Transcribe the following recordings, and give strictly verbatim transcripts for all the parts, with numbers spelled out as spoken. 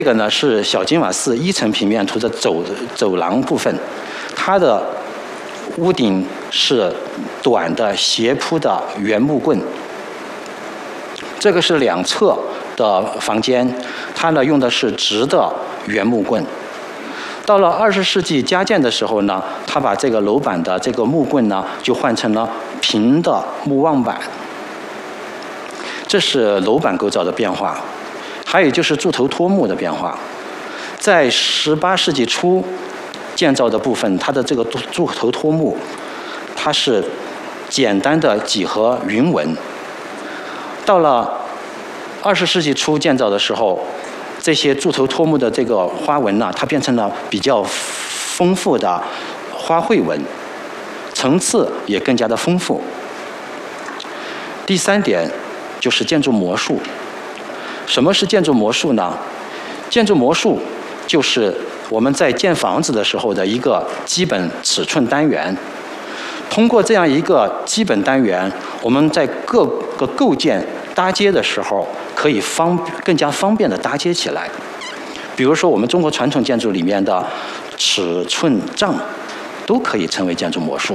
这个呢是小金瓦寺一层平面图的走走廊部分，它的屋顶是短的斜铺的圆木棍。这个是两侧的房间，它呢用的是直的圆木棍。到了二十世纪加建的时候呢，它把这个楼板的这个木棍呢就换成了平的木望板。这是楼板构造的变化。还有就是柱头托木的变化，在十八世纪初建造的部分，它的这个柱头托木，它是简单的几何云纹。到了二十世纪初建造的时候，这些柱头托木的这个花纹呢，它变成了比较丰富的花卉纹，层次也更加的丰富。第三点就是建筑模数。什么是建筑模数呢？建筑模数就是我们在建房子的时候的一个基本尺寸单元。通过这样一个基本单元，我们在各个构件搭接的时候，可以方更加方便的搭接起来。比如说，我们中国传统建筑里面的尺寸丈，都可以称为建筑模数。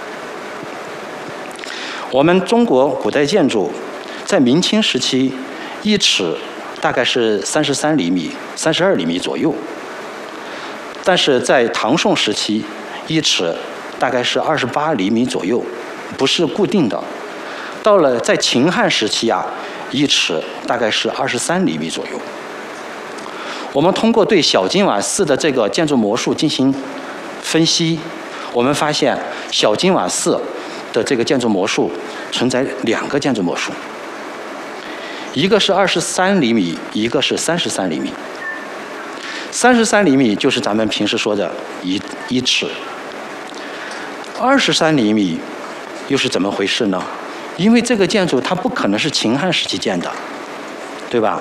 我们中国古代建筑在明清时期，一尺大概是三十三厘米、三十二厘米左右，但是在唐宋时期，一尺大概是二十八厘米左右，不是固定的。到了在秦汉时期啊，一尺大概是二十三厘米左右。我们通过对小金瓦寺的这个建筑模数进行分析，我们发现小金瓦寺的这个建筑模数存在两个建筑模数。一个是二十三厘米，一个是三十三厘米。三十三厘米就是咱们平时说的一一尺。二十三厘米又是怎么回事呢？因为这个建筑它不可能是秦汉时期建的，对吧？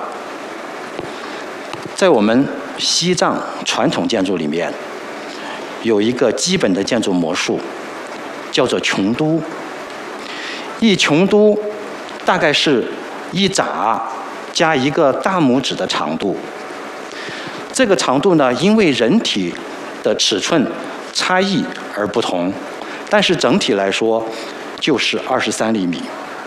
在我们西藏传统建筑里面，有一个基本的建筑模数，叫做穹都。一穹都大概是一拃加一个大拇指的长度。这个长度呢，因为人体的尺寸差异而不同，但是整体来说就是二十三厘米。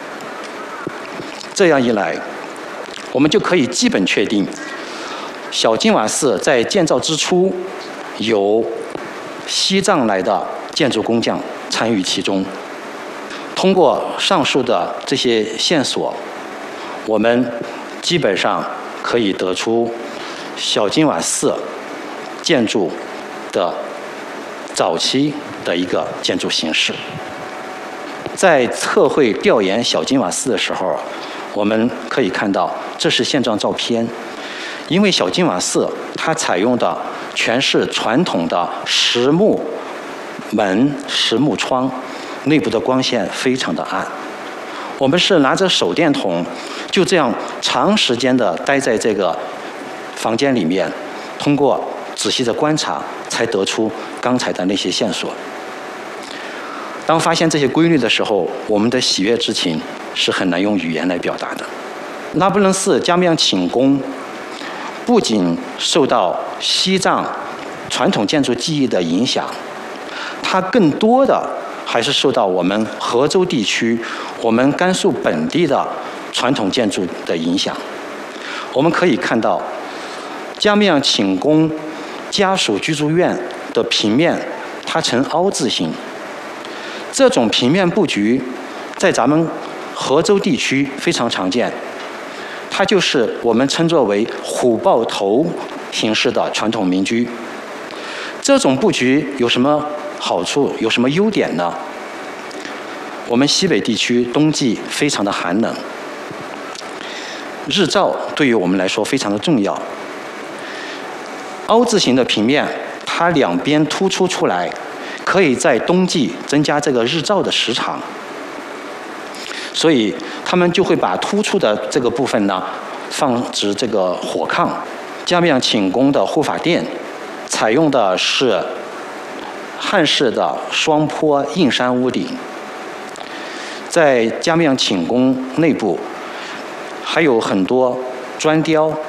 这样一来，我们就可以基本确定，小金瓦寺在建造之初，有西藏来的建筑工匠参与其中。通过上述的这些线索，我们基本上可以得出小金瓦寺建筑的早期的一个建筑形式。在测绘调研小金瓦寺的时候，我们可以看到这是现状照片。因为小金瓦寺它采用的全是传统的实木门、实木窗，内部的光线非常的暗。我们是拿着手电筒，就这样长时间的待在这个房间里面，通过仔细的观察，才得出刚才的那些线索。当发现这些规律的时候，我们的喜悦之情是很难用语言来表达的。拉卜楞寺加冕寝宫不仅受到西藏传统建筑技艺的影响，它更多的还是受到我们河州地区、我们甘肃本地的传统建筑的影响。我们可以看到，加冕寝宫家属居住院的平面，它呈凹字形。这种平面布局在咱们河州地区非常常见，它就是我们称作为虎豹头形式的传统民居。这种布局有什么好处，有什么优点呢？我们西北地区冬季非常的寒冷，日照对于我们来说非常的重要。凹字形的平面，它两边突出出来，可以在冬季增加这个日照的时长。所以他们就会把突出的这个部分呢，放置这个火炕。加冕寝宫的护法殿采用的是汉式的双坡硬山屋顶。在加冕寝宫内部还有很多砖雕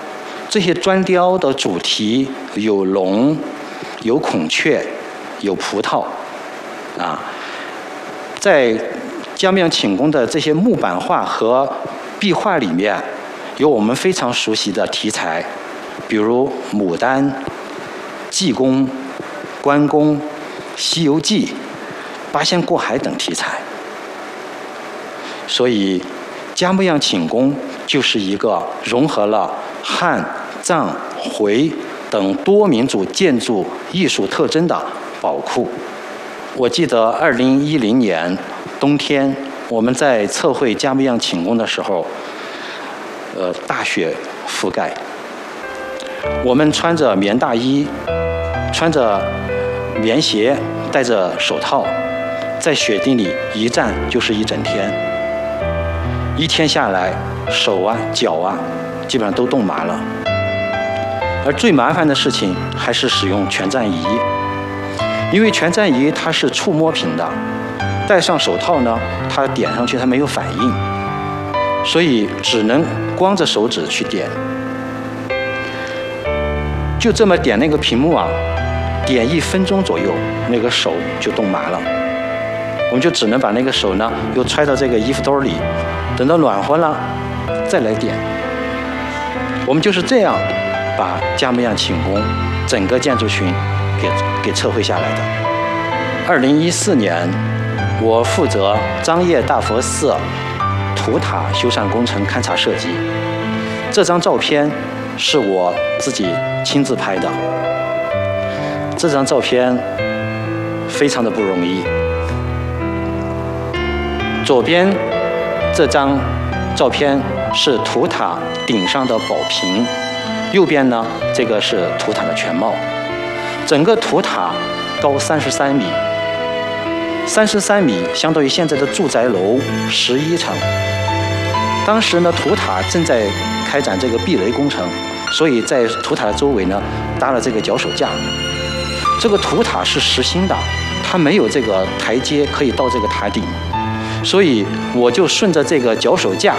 这些砖雕的主题有龙、有孔雀、有葡萄，啊，在江边寝宫的这些木板画和壁画里面，有我们非常熟悉的题材，比如牡丹、济公、关公、西游记、八仙过海等题材。所以嘉木样寝宫就是一个融合了汉、藏、回等多民族建筑艺术特征的宝库。我记得二零一零年冬天，我们在测绘嘉木样寝宫的时候，呃，大雪覆盖，我们穿着棉大衣，穿着棉鞋，戴着手套，在雪地里一站就是一整天。一天下来，手啊、脚啊，基本上都冻麻了。而最麻烦的事情还是使用全站仪，因为全站仪它是触摸屏的，戴上手套呢，它点上去它没有反应，所以只能光着手指去点。就这么点那个屏幕啊，点一分钟左右，那个手就冻麻了。我们就只能把那个手呢，又揣到这个衣服兜里，等到暖和了再来点。我们就是这样把嘉木样寝宫整个建筑群给给测绘下来的。二零一四年，我负责张掖大佛寺土塔修缮工程勘察设计。这张照片是我自己亲自拍的。这张照片非常的不容易。左边这张照片是土塔顶上的宝瓶，右边呢，这个是土塔的全貌。整个土塔高三十三米，三十三米相当于现在的住宅楼十一层。当时呢，土塔正在开展这个避雷工程，所以在土塔的周围呢搭了这个脚手架。这个土塔是实心的，它没有这个台阶可以到这个塔顶。所以我就顺着这个脚手架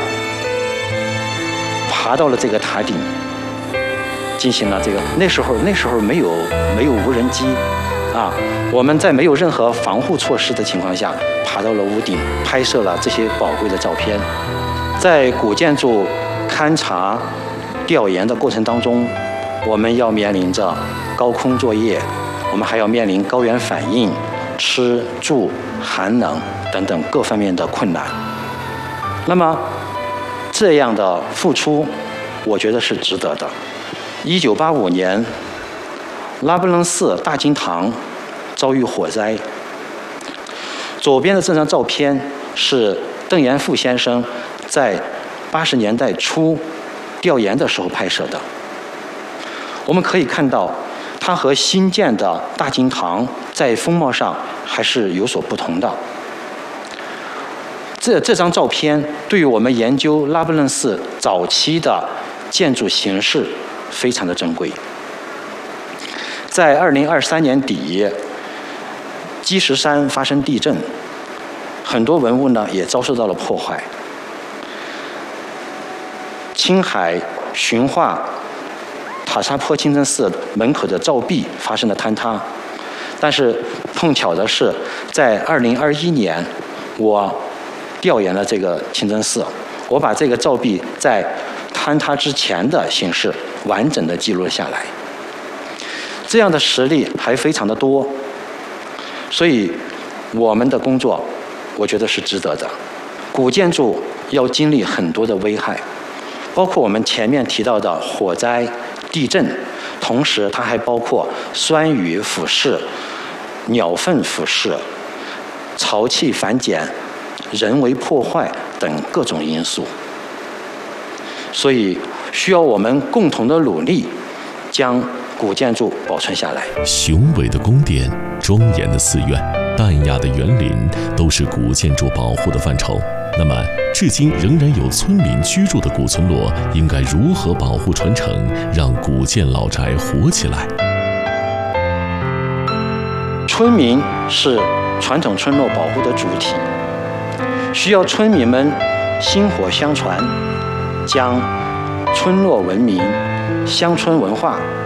爬到了这个塔顶，进行了这个。那时候那时候没有没有无人机啊，我们在没有任何防护措施的情况下，爬到了屋顶，拍摄了这些宝贵的照片。在古建筑勘察调研的过程当中，我们要面临着高空作业，我们还要面临高原反应、吃住、寒冷等等各方面的困难。那么这样的付出，我觉得是值得的。一九八五年，拉卜楞寺大经堂遭遇火灾。左边的这张照片是邓延富先生在八十年代初调研的时候拍摄的。我们可以看到，它和新建的大经堂在风貌上还是有所不同的。这这张照片对于我们研究拉卜楞寺早期的建筑形式非常的珍贵。在二零二三年底，积石山发生地震，很多文物呢也遭受到了破坏。青海循化塔沙坡清真寺门口的照壁发生了坍塌，但是碰巧的是，在二零二一年，我调研了这个清真寺，我把这个照壁在坍塌之前的形式完整的记录了下来。这样的实例还非常的多，所以我们的工作，我觉得是值得的。古建筑要经历很多的危害，包括我们前面提到的火灾、地震，同时它还包括酸雨腐蚀、鸟粪腐蚀、潮气反碱、人为破坏等各种因素，所以需要我们共同的努力，将古建筑保存下来。 雄伟的宫殿、庄严的寺院、淡雅的园林，都是古建筑保护的范畴。那么，至今仍然有村民居住的古村落，应该如何保护传承，让古建老宅活起来？ 村民是传统村落保护的主体，需要村民们薪火相传，将村落文明、 乡村文化